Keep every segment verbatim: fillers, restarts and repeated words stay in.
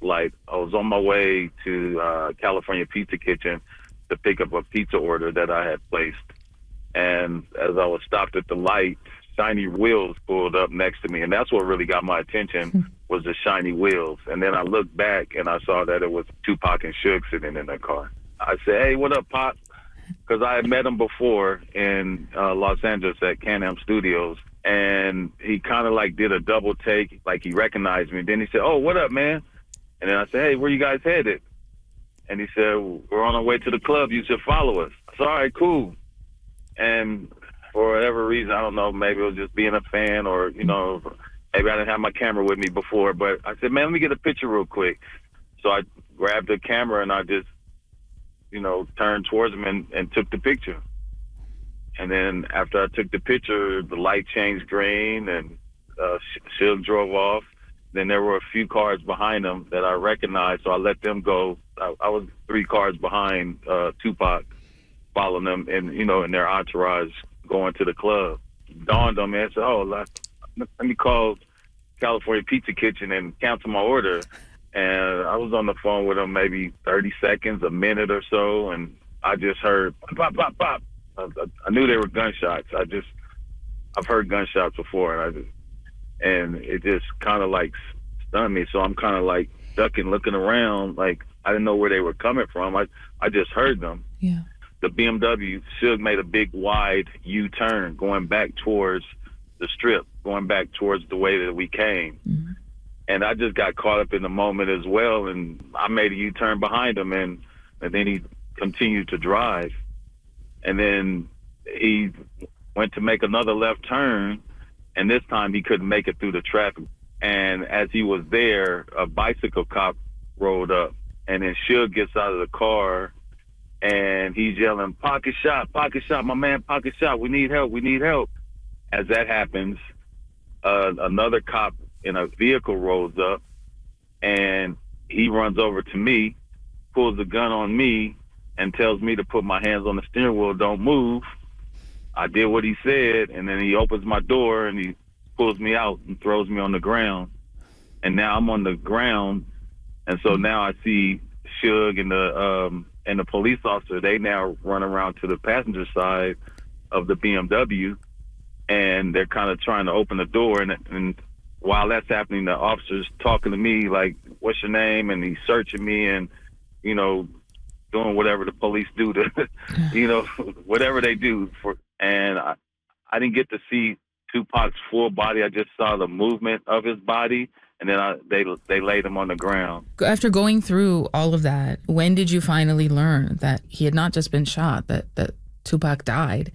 light. I was on my way to uh, California Pizza Kitchen to pick up a pizza order that I had placed. And as I was stopped at the light, shiny wheels pulled up next to me. And that's what really got my attention was the shiny wheels. And then I looked back and I saw that it was Tupac and Suge sitting in their car. I said, "Hey, what up, Pop?" Because I had met him before in uh, Los Angeles at Can-Am Studios. And he kind of like did a double take, like he recognized me. Then he said, "Oh, what up, man?" And then I said, "Hey, where you guys headed?" And he said, "We're on our way to the club. You should follow us." I said, "All right, cool." And for whatever reason, I don't know, maybe it was just being a fan or, you know, maybe I didn't have my camera with me before. But I said, "Man, let me get a picture real quick." So I grabbed the camera and I just, you know, turned towards him and, and took the picture. And then after I took the picture, the light changed green and uh, Suge drove off. Then there were a few cars behind him that I recognized, so I let them go. I, I was three cars behind uh, Tupac, following them, and you know, in their entourage going to the club. Dawned on me. I said, "Oh, let, let me call California Pizza Kitchen and cancel my order." And I was on the phone with them maybe thirty seconds, a minute or so, and I just heard pop, pop, pop. I, I knew they were gunshots. I just, I've heard gunshots before, and I just, and it just kind of like stunned me. So I'm kind of like ducking, looking around, like I didn't know where they were coming from. I, I just heard them. Yeah. The B M W, Suge made a big wide U-turn going back towards the strip, going back towards the way that we came. Mm-hmm. And I just got caught up in the moment as well, and I made a U-turn behind him, and, and then he continued to drive. And then he went to make another left turn, and this time he couldn't make it through the traffic. And as he was there, a bicycle cop rolled up, and then Suge gets out of the car, and he's yelling, "Pocket shot, pocket shot, my man, pocket shot, we need help, we need help." As that happens, uh, another cop in a vehicle rolls up, and he runs over to me, pulls the gun on me, and tells me to put my hands on the steering wheel, don't move. I did what he said, and then he opens my door, and he pulls me out and throws me on the ground. And now I'm on the ground, and so now I see Suge and the um, and the police officer, they now run around to the passenger side of the B M W, and they're kind of trying to open the door. And, and while that's happening, the officer's talking to me like, "What's your name?" And he's searching me and, you know, doing whatever the police do to, you know, whatever they do. for. And I, I didn't get to see Tupac's full body. I just saw the movement of his body. And then I, they they laid him on the ground. After going through all of that, when did you finally learn that he had not just been shot, that, that Tupac died?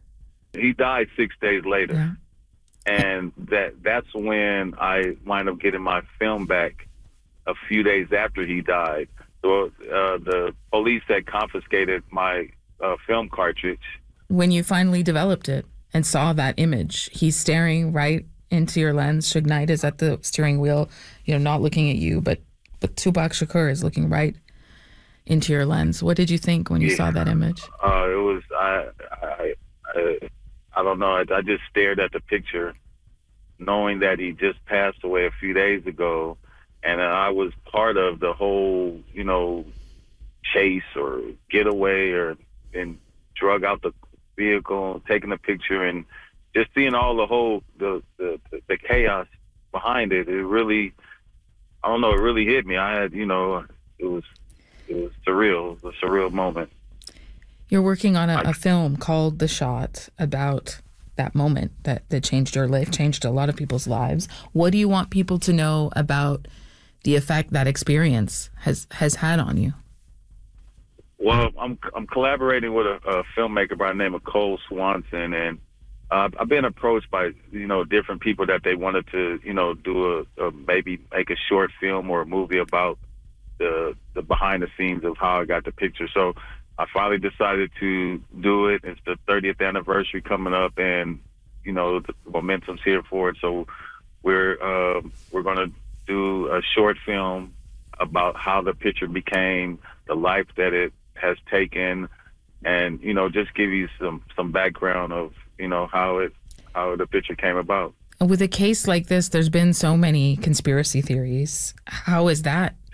He died six days later. Yeah. And that that's when I wind up getting my film back a few days after he died. So uh, the police had confiscated my uh, film cartridge. When you finally developed it and saw that image, he's staring right into your lens. Suge Knight is at the steering wheel, you know, not looking at you, but, but Tupac Shakur is looking right into your lens. What did you think when you yeah. saw that image? Uh, it was, I, I, I, I don't know, I, I just stared at the picture, knowing that he just passed away a few days ago, and I was part of the whole, you know, chase or getaway or and drug out the vehicle, taking a picture, and just seeing all the whole the, the the chaos behind it. It really, I don't know, it really hit me. I had, you know, it was it was surreal. It was a surreal moment. You're working on a, a film called The Shot about that moment that, that changed your life, changed a lot of people's lives. What do you want people to know about the effect that experience has, has had on you? Well, I'm I'm collaborating with a, a filmmaker by the name of Cole Swanson, and uh, I've been approached by, you know, different people that they wanted to, you know, do a, a maybe make a short film or a movie about the the behind the scenes of how I got the picture. So I finally decided to do it. It's the thirtieth anniversary coming up, and you know the momentum's here for it. So we're uh, we're gonna do a short film about how the picture became, the life that it has taken, and you know just give you some some background of you know how it how the picture came about. With a case like this, there's been so many conspiracy theories. How is that